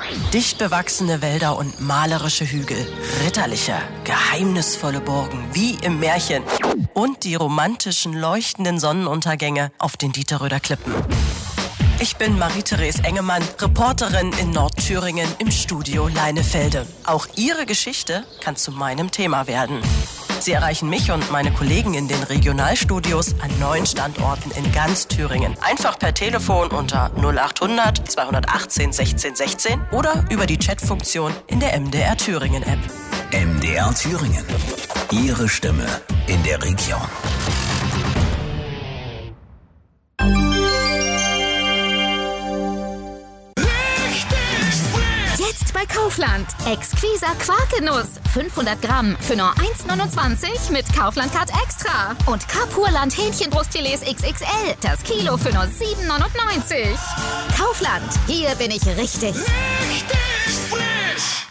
Dicht bewachsene Wälder und malerische Hügel, ritterliche, geheimnisvolle Burgen, wie im Märchen. Und die romantischen, leuchtenden Sonnenuntergänge auf den Dieterröder Klippen. Ich bin Marie-Therese Engemann, Reporterin in Nordthüringen im Studio Leinefelde. Auch Ihre Geschichte kann zu meinem Thema werden. Sie erreichen mich und meine Kollegen in den Regionalstudios an 9 Standorten in ganz Thüringen. Einfach per Telefon unter 0800 218 16 16 oder über die Chatfunktion in der MDR Thüringen App. MDR Thüringen. Ihre Stimme in der Region. Bei Kaufland. Exquiser Quarkenuss. 500 Gramm für nur 1,29 mit Kaufland-Card Extra. Und Kapurland Hähnchenbrustfilets XXL. Das Kilo für nur 7,99. Kaufland. Hier bin ich richtig. Richtig frisch.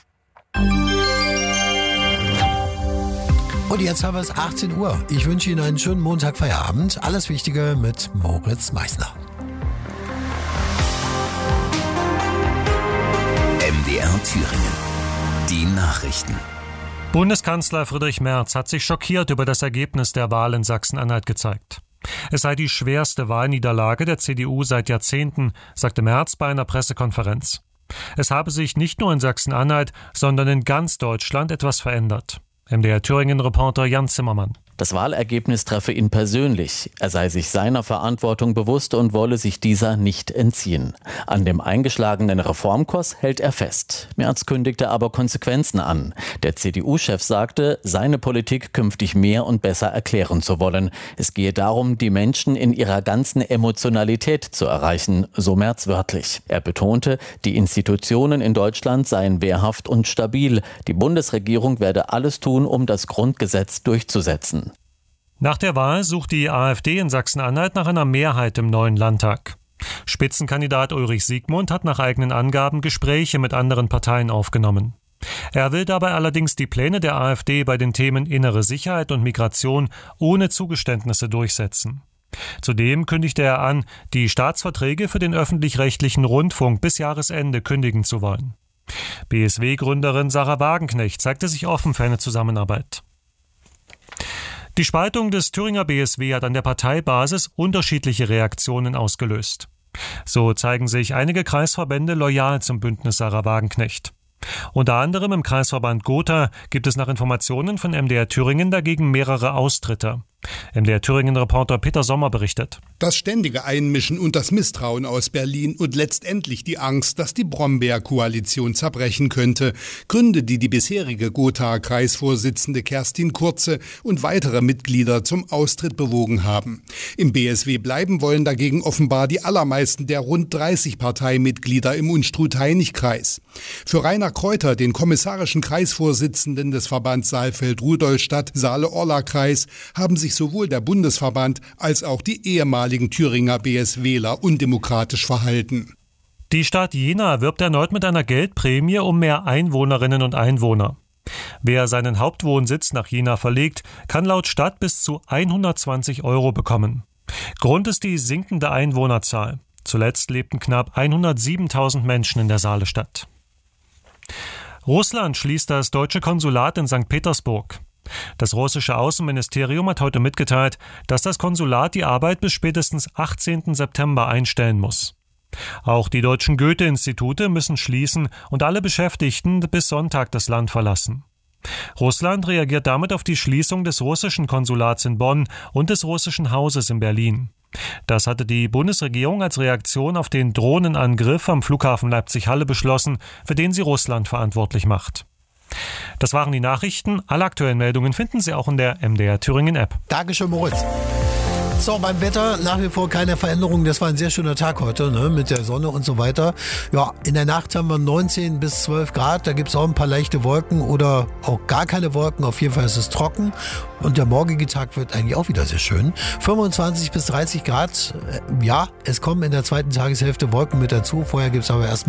Und jetzt haben wir es 18 Uhr. Ich wünsche Ihnen einen schönen Montagfeierabend. Alles Wichtige mit Moritz Meissner. MDR Thüringen. Die Nachrichten. Bundeskanzler Friedrich Merz hat sich schockiert über das Ergebnis der Wahl in Sachsen-Anhalt gezeigt. Es sei die schwerste Wahlniederlage der CDU seit Jahrzehnten, sagte Merz bei einer Pressekonferenz. Es habe sich nicht nur in Sachsen-Anhalt, sondern in ganz Deutschland etwas verändert. MDR Thüringen-Reporter Jan Zimmermann. Das Wahlergebnis treffe ihn persönlich. Er sei sich seiner Verantwortung bewusst und wolle sich dieser nicht entziehen. An dem eingeschlagenen Reformkurs hält er fest. Merz kündigte aber Konsequenzen an. Der CDU-Chef sagte, seine Politik künftig mehr und besser erklären zu wollen. Es gehe darum, die Menschen in ihrer ganzen Emotionalität zu erreichen, so Merz wörtlich. Er betonte, die Institutionen in Deutschland seien wehrhaft und stabil. Die Bundesregierung werde alles tun, um das Grundgesetz durchzusetzen. Nach der Wahl sucht die AfD in Sachsen-Anhalt nach einer Mehrheit im neuen Landtag. Spitzenkandidat Ulrich Siegmund hat nach eigenen Angaben Gespräche mit anderen Parteien aufgenommen. Er will dabei allerdings die Pläne der AfD bei den Themen innere Sicherheit und Migration ohne Zugeständnisse durchsetzen. Zudem kündigte er an, die Staatsverträge für den öffentlich-rechtlichen Rundfunk bis Jahresende kündigen zu wollen. BSW-Gründerin Sarah Wagenknecht zeigte sich offen für eine Zusammenarbeit. Die Spaltung des Thüringer BSW hat an der Parteibasis unterschiedliche Reaktionen ausgelöst. So zeigen sich einige Kreisverbände loyal zum Bündnis Sarah Wagenknecht. Unter anderem im Kreisverband Gotha gibt es nach Informationen von MDR Thüringen dagegen mehrere Austritte. MDR Thüringen-Reporter Peter Sommer berichtet. Das ständige Einmischen und das Misstrauen aus Berlin und letztendlich die Angst, dass die Brombeer-Koalition zerbrechen könnte. Gründe, die die bisherige Gotha-Kreisvorsitzende Kerstin Kurze und weitere Mitglieder zum Austritt bewogen haben. Im BSW bleiben wollen dagegen offenbar die allermeisten der rund 30 Parteimitglieder im Unstrut-Heinig-Kreis. Für Rainer Kräuter, den kommissarischen Kreisvorsitzenden des Verbands Saalfeld-Rudolstadt-Saale-Orla-Kreis, haben sich sowohl der Bundesverband als auch die ehemaligen Thüringer BSWler undemokratisch verhalten. Die Stadt Jena wirbt erneut mit einer Geldprämie um mehr Einwohnerinnen und Einwohner. Wer seinen Hauptwohnsitz nach Jena verlegt, kann laut Stadt bis zu 120 € bekommen. Grund ist die sinkende Einwohnerzahl. Zuletzt lebten knapp 107.000 Menschen in der Saalestadt. Russland schließt das deutsche Konsulat in St. Petersburg. Das russische Außenministerium hat heute mitgeteilt, dass das Konsulat die Arbeit bis spätestens 18. September einstellen muss. Auch die deutschen Goethe-Institute müssen schließen und alle Beschäftigten bis Sonntag das Land verlassen. Russland reagiert damit auf die Schließung des russischen Konsulats in Bonn und des russischen Hauses in Berlin. Das hatte die Bundesregierung als Reaktion auf den Drohnenangriff am Flughafen Leipzig-Halle beschlossen, für den sie Russland verantwortlich macht. Das waren die Nachrichten. Alle aktuellen Meldungen finden Sie auch in der MDR Thüringen App. Dankeschön, Moritz. So, beim Wetter nach wie vor keine Veränderung. Das war ein sehr schöner Tag heute, ne, mit der Sonne und so weiter. Ja, in der Nacht haben wir 19 bis 12 Grad. Da gibt es auch ein paar leichte Wolken oder auch gar keine Wolken. Auf jeden Fall ist es trocken. Und der morgige Tag wird eigentlich auch wieder sehr schön. 25 bis 30 Grad. Ja, es kommen in der zweiten Tageshälfte Wolken mit dazu. Vorher gibt es aber erstmal